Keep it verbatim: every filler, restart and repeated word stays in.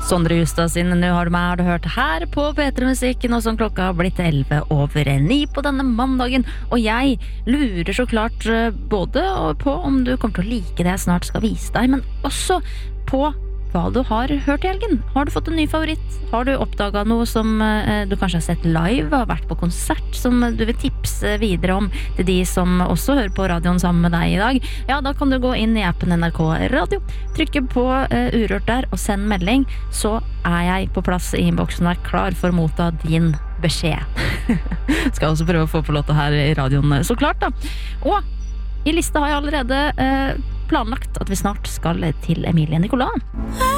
Sondre Justad sin Nu har du meg har du hørt her på P tre Musikk, nå som klokka har blitt elleve over ni på denne mandagen, og jeg lurer så klart både på om du kommer til å like det jeg snart skal vise deg, men også på hva du har hørt i helgen. Har du fått en ny favoritt? Har du oppdaget noe som eh, du kanskje har sett live, har vært på konsert, som du vil tipse videre om til de som også hører på radioen sammen med deg i dag? Ja, da kan du gå inn i appen N R K Radio, trykke på eh, Urørt der og send melding, så er jeg på plass i innboksen og er klar for å motta din beskjed. Skal også prøve å få på låta her i radioen, så klart da. Og i lista har jeg allerede eh, planlagt at vi snart skal til Emilie Nicolas.